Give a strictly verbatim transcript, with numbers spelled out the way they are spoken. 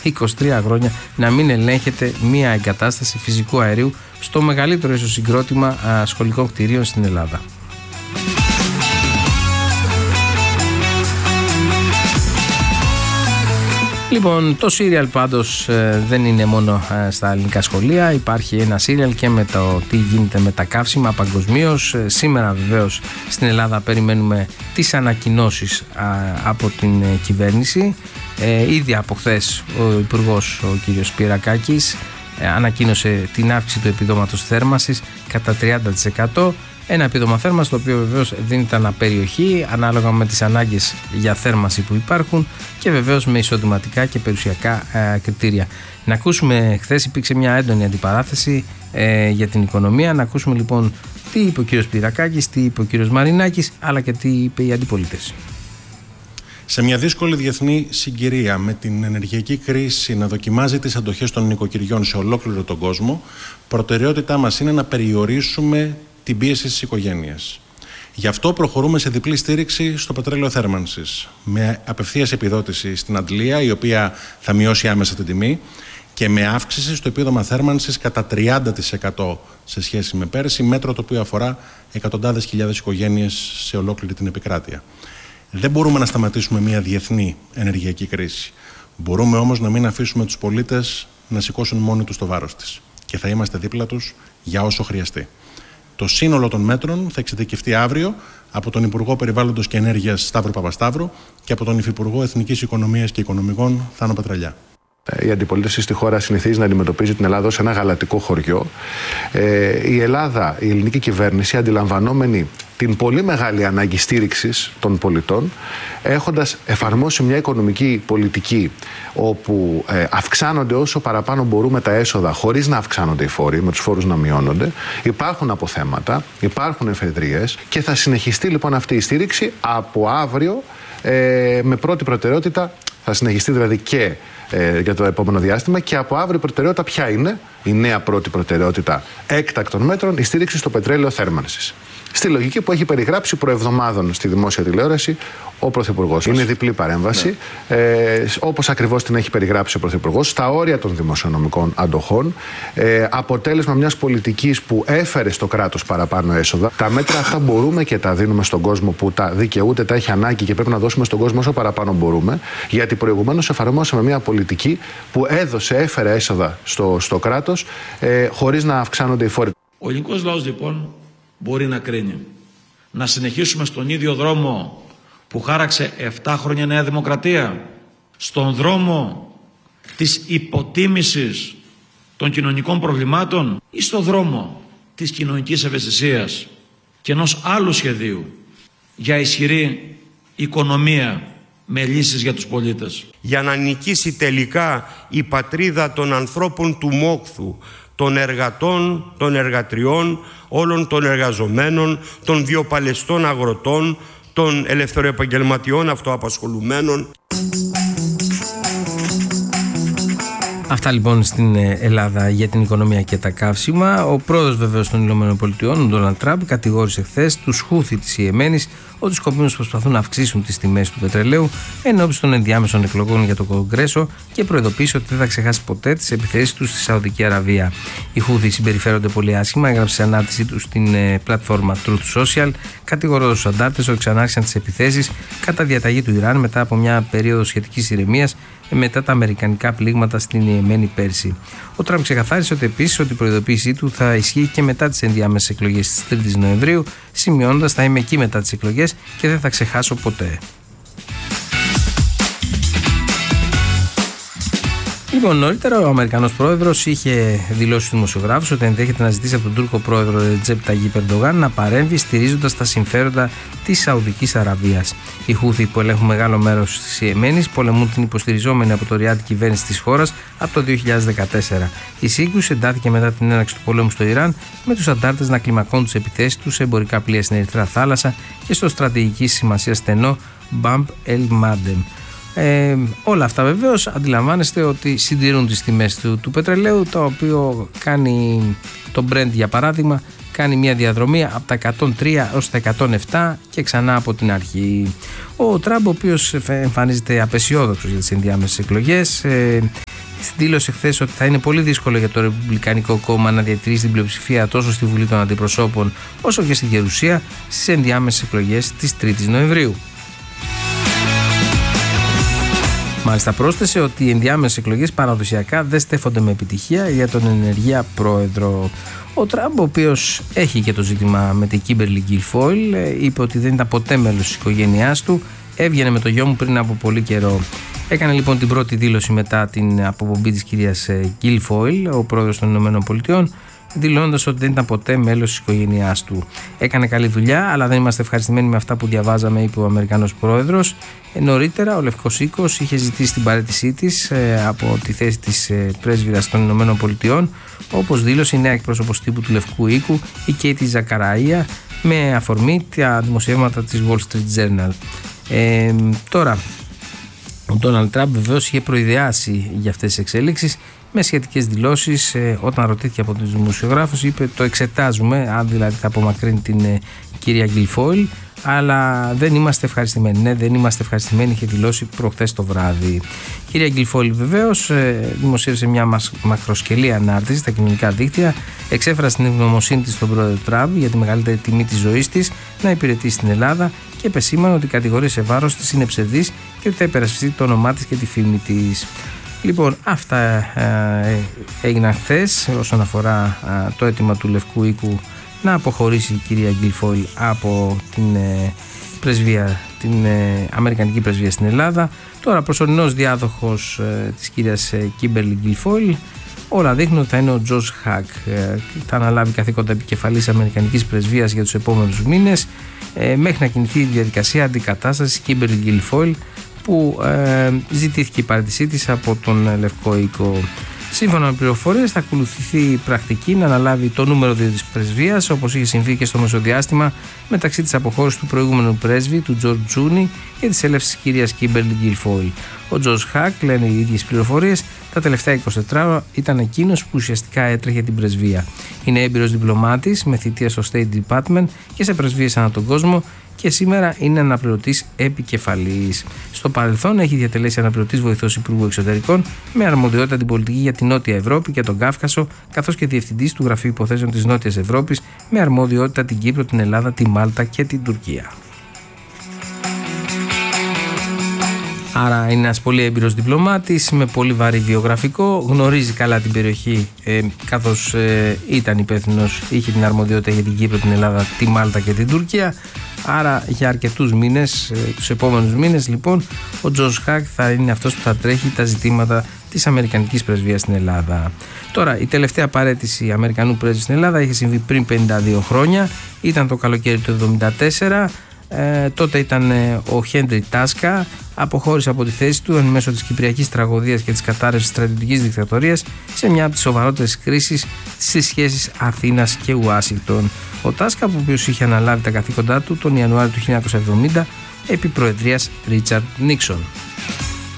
είκοσι τρία χρόνια να μην ελέγχεται μία εγκατάσταση φυσικού αερίου στο μεγαλύτερο ίσως συγκρότημα σχολικών κτηρίων στην Ελλάδα. Λοιπόν, το σύριαλ πάντως ε, δεν είναι μόνο ε, στα ελληνικά σχολεία. Υπάρχει ένα σύριαλ και με το τι γίνεται με τα καύσιμα παγκοσμίως. Ε, σήμερα βεβαίως στην Ελλάδα περιμένουμε τις ανακοινώσεις α, από την ε, κυβέρνηση. Ε, ήδη από χθες ο Υπουργός, ο κ. Σπυρακάκης, ε, ανακοίνωσε την αύξηση του επιδόματος θέρμανσης κατά τριάντα τοις εκατό. Ένα επίδομα θέρμανσης το οποίο βεβαίως δίνεται ανά περιοχή ανάλογα με τις ανάγκες για θέρμανση που υπάρχουν και βεβαίως με εισοδηματικά και περιουσιακά ε, κριτήρια. Να ακούσουμε, χθες υπήρξε μια έντονη αντιπαράθεση ε, για την οικονομία. Να ακούσουμε λοιπόν τι είπε ο κ. Πυρακάκης, τι είπε ο κ. Μαρινάκης, αλλά και τι είπε η αντιπολίτευση. Σε μια δύσκολη διεθνή συγκυρία, με την ενεργειακή κρίση να δοκιμάζει τις αντοχές των νοικοκυριών σε ολόκληρο τον κόσμο, προτεραιότητά μας είναι να περιορίσουμε την πίεση στις οικογένειες. Γι' αυτό προχωρούμε σε διπλή στήριξη στο πετρέλαιο θέρμανσης, με απευθείας επιδότηση στην αντλία, η οποία θα μειώσει άμεσα την τιμή, και με αύξηση στο επίδομα θέρμανσης κατά τριάντα τοις εκατό σε σχέση με πέρσι, μέτρο το οποίο αφορά εκατοντάδες χιλιάδες οικογένειες σε ολόκληρη την επικράτεια. Δεν μπορούμε να σταματήσουμε μια διεθνή ενεργειακή κρίση. Μπορούμε όμως να μην αφήσουμε τους πολίτες να σηκώσουν μόνοι τους το βάρος της. Και θα είμαστε δίπλα τους για όσο χρειαστεί. Το σύνολο των μέτρων θα εξειδικευτεί αύριο από τον Υπουργό Περιβάλλοντος και Ενέργειας Σταύρο Παπασταύρου και από τον Υφυπουργό Εθνικής Οικονομίας και Οικονομικών Θάνο Πατραλιά. Η αντιπολίτευση στη χώρα συνηθίζει να αντιμετωπίζει την Ελλάδα ως ένα γαλατικό χωριό. Ε, η Ελλάδα, η ελληνική κυβέρνηση, αντιλαμβανόμενη την πολύ μεγάλη ανάγκη στήριξης των πολιτών, έχοντας εφαρμόσει μια οικονομική πολιτική όπου ε, αυξάνονται όσο παραπάνω μπορούμε τα έσοδα χωρίς να αυξάνονται οι φόροι, με τους φόρους να μειώνονται, υπάρχουν αποθέματα, υπάρχουν εφεδρίες και θα συνεχιστεί λοιπόν αυτή η στήριξη από αύριο ε, με πρώτη προτεραιότητα, θα συνεχιστεί δηλαδή και ε, για το επόμενο διάστημα, και από αύριο η προτεραιότητα ποια είναι, η νέα πρώτη προτεραιότητα έκτακτων μέτρων, η στήριξη στο πετρέλαιο θέρμανσης. Στη λογική που έχει περιγράψει προεβδομάδων στη δημόσια τηλεόραση ο Πρωθυπουργός. Είναι διπλή παρέμβαση, ναι. ε, όπως ακριβώς την έχει περιγράψει ο Πρωθυπουργός, στα όρια των δημοσιονομικών αντοχών, ε, αποτέλεσμα μιας πολιτικής που έφερε στο κράτος παραπάνω έσοδα. Τα μέτρα αυτά μπορούμε και τα δίνουμε στον κόσμο που τα δικαιούται, τα έχει ανάγκη και πρέπει να δώσουμε στον κόσμο όσο παραπάνω μπορούμε, γιατί προηγουμένως εφαρμόσαμε μια πολιτική που έδωσε, έφερε έσοδα στο, στο κράτος, ε, χωρίς να αυξάνονται οι φόροι. Ο ελληνικός λαός λοιπόν μπορεί να κρίνει. Να συνεχίσουμε στον ίδιο δρόμο που χάραξε επτά χρόνια Νέα Δημοκρατία, στον δρόμο της υποτίμησης των κοινωνικών προβλημάτων, ή στον δρόμο της κοινωνικής ευαισθησίας και ενός άλλου σχεδίου για ισχυρή οικονομία με λύσεις για τους πολίτες. Για να νικήσει τελικά η πατρίδα των ανθρώπων του μόχθου, των εργατών, των εργατριών, όλων των εργαζομένων, των βιοπαλαιστών αγροτών, των ελευθεροεπαγγελματιών αυτοαπασχολουμένων. Αυτά λοιπόν στην Ελλάδα για την οικονομία και τα καύσιμα. Ο πρόεδρος βεβαίως των Ηνωμένων Πολιτειών, ο Ντόναλντ Τραμπ, κατηγόρησε χθες τους Χούθι της Ιεμένης ότι οι σκοπίμως προσπαθούν να αυξήσουν τις τιμές του πετρελαίου ενώπιση των ενδιάμεσων εκλογών για το Κογκρέσο και προειδοποίησε ότι δεν θα ξεχάσει ποτέ τις επιθέσεις του στη Σαουδική Αραβία. Οι Χούθι συμπεριφέρονται πολύ άσχημα, έγραψε ανάρτησή του στην ε, πλατφόρμα Truth Social, κατηγορώντας τους αντάρτες ότι ξανάρχισαν τις επιθέσεις κατά διαταγή του Ιράν μετά από μια περίοδο σχετικής ηρεμίας μετά τα αμερικανικά πλήγματα στην Ιεμένη πέρσι. Ο Τραμπ ξεκαθάρισε ότι επίσης ότι η προειδοποίησή του θα ισχύει και μετά τις ενδιάμεσες εκλογές της τρίτης Νοεμβρίου, σημειώνοντας θα είμαι εκεί μετά τις εκλογές και δεν θα ξεχάσω ποτέ. Λοιπόν, νωρίτερα ο Αμερικανός πρόεδρος είχε δηλώσει στους δημοσιογράφους ότι ενδέχεται να ζητήσει από τον Τούρκο πρόεδρο Ρετζέπ Ταγίπ Ερντογάν να παρέμβει στηρίζοντας τα συμφέροντα της Σαουδικής Αραβίας. Οι Χούθι που ελέγχουν μεγάλο μέρος της Ιεμένης πολεμούν την υποστηριζόμενη από το Ριάντ κυβέρνηση της χώρας από το δύο χιλιάδες δεκατέσσερα. Η σύγκρουση εντάθηκε μετά την έναρξη του πολέμου στο Ιράν, με τους αντάρτες να κλιμακώνουν τις επιθέσεις τους σε εμπορικά πλοία στην Ερυθρά θάλασσα και στο στρατηγική σημασία στενό Μπαμπ Ελ Μάντεμ. Ε, όλα αυτά βεβαίως αντιλαμβάνεστε ότι συντηρούν τις τιμές του, του πετρελαίου, το οποίο κάνει το Brent για παράδειγμα κάνει μια διαδρομή από τα εκατόν τρία έως τα εκατόν επτά και ξανά από την αρχή. Ο Τραμπ, ο οποίος εμφανίζεται απεσιόδοξος για τις ενδιάμεσες εκλογές, ε, δήλωσε χθες ότι θα είναι πολύ δύσκολο για το Ρεπουμπλικανικό κόμμα να διατηρήσει την πλειοψηφία τόσο στη Βουλή των Αντιπροσώπων όσο και στη Γερουσία στις ενδιάμεσες εκλογές της τρίτης Νοεμβρίου. Μάλιστα πρόσθεσε ότι οι ενδιάμεσες εκλογές παραδοσιακά δεν στέφονται με επιτυχία για τον ενεργεία πρόεδρο. Ο Τραμπ, ο οποίος έχει και το ζήτημα με την Κίμπερλι Γκίλφοιλ, είπε ότι δεν ήταν ποτέ μέλος της οικογένειάς του, έβγαινε με το γιο μου πριν από πολύ καιρό. Έκανε λοιπόν την πρώτη δήλωση μετά την αποπομπή της κυρίας Γκίλφοιλ, ο πρόεδρος των Ηνωμένων Πολιτειών, δηλώνοντας ότι δεν ήταν ποτέ μέλος της οικογένειάς του. Έκανε καλή δουλειά, αλλά δεν είμαστε ευχαριστημένοι με αυτά που διαβάζαμε, είπε ο Αμερικανός πρόεδρος. Ε, νωρίτερα, ο Λευκός Οίκος είχε ζητήσει την παραίτησή της ε, από τη θέση της ε, πρέσβυρας των Ηνωμένων Πολιτειών, όπως δήλωσε η νέα εκπρόσωπος τύπου του Λευκού Οίκου, η Κέιτι Ζακαραΐα, με αφορμή τα δημοσιεύματα της Wall Street Journal. Ε, τώρα, ο Ντόναλντ Τραμπ βεβαίως είχε προειδεάσει για αυτές τις εξέλιξεις με σχετικές δηλώσεις. Ε, όταν ρωτήθηκε από τους δημοσιογράφους, είπε το εξετάζουμε, αν δηλαδή θα απομακρύνει την ε, κυρία Γκίλφοιλ, αλλά δεν είμαστε ευχαριστημένοι. Ναι, δεν είμαστε ευχαριστημένοι, είχε δηλώσει προχθές το βράδυ. Η κυρία Γκίλφοιλ βεβαίως ε, δημοσίευσε μια μας, μακροσκελή ανάρτηση στα κοινωνικά δίκτυα, εξέφρασε την ευγνωμοσύνη της στον πρόεδρο Τραμπ για τη μεγαλύτερη τιμή της ζωής της να υπηρετήσει στην Ελλάδα και επεσήμανε ότι οι κατηγορίες σε βάρος της είναι ψευδείς και ότι θα υπερασπιστεί το όνομά της και τη φήμη της. Λοιπόν, αυτά ε, έγιναν χθες όσον αφορά ε, το αίτημα του Λευκού Οίκου να αποχωρήσει η κυρία Γκίλφοιλ από την ε, πρεσβεία, την ε, Αμερικανική πρεσβεία στην Ελλάδα. Τώρα προσωρινός διάδοχος ε, της κυρίας Κίμπερλι Γκίλφοιλ, όλα δείχνουν ότι θα είναι ο Τζος Χακ. Ε, θα αναλάβει καθήκοντα επικεφαλής Αμερικανικής πρεσβείας για τους επόμενους μήνες ε, μέχρι να κινηθεί η διαδικασία αντικατάστασης Κίμπερλι Γκίλφοιλ, που ε, ζητήθηκε η παραίτησή της από τον Λευκό Οίκο. Σύμφωνα με πληροφορίες, θα ακολουθηθεί η πρακτική να αναλάβει το νούμερο δύο της πρεσβείας, όπως είχε συμβεί και στο μεσοδιάστημα μεταξύ της αποχώρησης του προηγούμενου πρέσβη, του Τζορτζ Τζούνι, και της έλευσης της κυρίας Κίμπερλι Γκίλφοιλ. Ο Τζος Χακ, λένε οι ίδιες πληροφορίες, τα τελευταία είκοσι τέσσερις ώρα ήταν εκείνος που ουσιαστικά έτρεχε την πρεσβεία. Είναι έμπειρος διπλωμάτης με θητεία στο State Department και σε πρεσβείες ανά τον κόσμο και σήμερα είναι αναπληρωτής επικεφαλής. Στο παρελθόν έχει διατελέσει αναπληρωτής βοηθός Υπουργού Εξωτερικών με αρμοδιότητα την πολιτική για την Νότια Ευρώπη και τον Κάφκασο, καθώς και διευθυντής του Γραφείου Υποθέσεων της Νότιας Ευρώπης με αρμοδιότητα την Κύπρο, την Ελλάδα, τη Μάλτα και την Τουρκία. Άρα είναι ένας πολύ έμπειρος διπλωμάτης με πολύ βαρύ βιογραφικό, γνωρίζει καλά την περιοχή ε, καθώς ε, ήταν υπεύθυνος, είχε την αρμοδιότητα για την Κύπρο, την Ελλάδα, τη Μάλτα και την Τουρκία. Άρα για αρκετούς μήνες, ε, τους επόμενους μήνες λοιπόν, ο Τζος Χακ θα είναι αυτός που θα τρέχει τα ζητήματα της Αμερικανικής πρεσβείας στην Ελλάδα. Τώρα, η τελευταία παραίτηση Αμερικανού πρέσβη στην Ελλάδα είχε συμβεί πριν πενήντα δύο χρόνια, ήταν το καλοκαίρι του εβδομήντα τέσσερα. Ε, τότε ήταν ε, ο Χέντρι Τάσκα, αποχώρησε από τη θέση του εν μέσω της κυπριακής τραγωδίας και της κατάρρευσης στρατιωτικής δικτατορίας σε μια από τις σοβαρότερες κρίσεις στις σχέσεις Αθήνας και Ουάσιγκτον. Ο Τάσκα, ο οποίος είχε αναλάβει τα καθήκοντά του τον Ιανουάριο του χίλια εννιακόσια εβδομήντα επί προεδρίας Ρίτσαρντ Νίξον.